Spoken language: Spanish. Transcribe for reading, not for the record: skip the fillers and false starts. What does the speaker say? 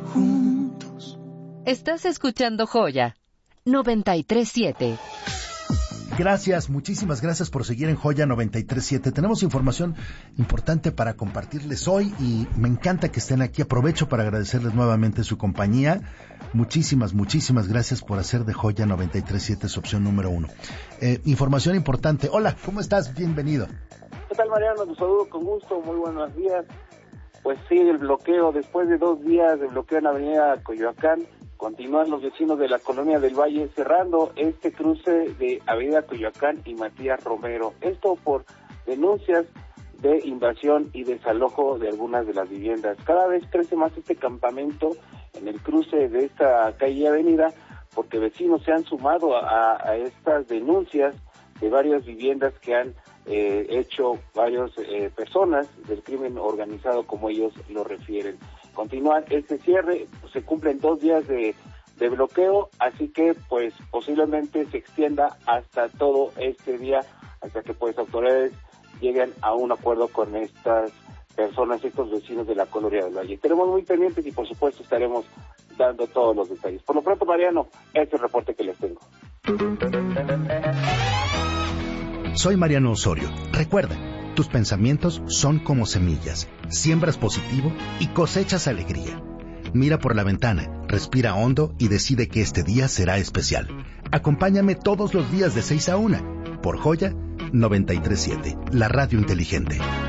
juntos. Estás escuchando Joya 93.7. Gracias, muchísimas gracias por seguir en Joya 93.7. Tenemos información importante para compartirles hoy y me encanta que estén aquí. Aprovecho para agradecerles nuevamente su compañía. Muchísimas gracias por hacer de Joya 93.7 su opción número 1. Información importante. Hola, ¿cómo estás? Bienvenido. ¿Qué tal, Mariano? Te saludo con gusto. Muy buenos días. Pues sigue el bloqueo. Después de 2 días de bloqueo en la avenida Coyoacán, continúan los vecinos de la Colonia del Valle cerrando este cruce de Avenida Coyoacán y Matías Romero. Esto por denuncias de invasión y desalojo de algunas de las viviendas. Cada vez crece más este campamento en el cruce de esta calle y avenida, porque vecinos se han sumado a estas denuncias de varias viviendas que han hecho varias personas del crimen organizado, como ellos lo refieren. Continúa este cierre, se cumplen 2 días de bloqueo, así que pues posiblemente se extienda hasta todo este día, hasta que pues autoridades lleguen a un acuerdo con estas personas, estos vecinos de la Colonia del Valle. Estaremos muy pendientes y por supuesto estaremos dando todos los detalles. Por lo pronto, Mariano, este es el reporte que les tengo. Soy Mariano Osorio. Recuerda, tus pensamientos son como semillas. Siembras positivo y cosechas alegría. Mira por la ventana, respira hondo y decide que este día será especial. Acompáñame todos los días de 6 a 1 por Joya 93.7, la radio inteligente.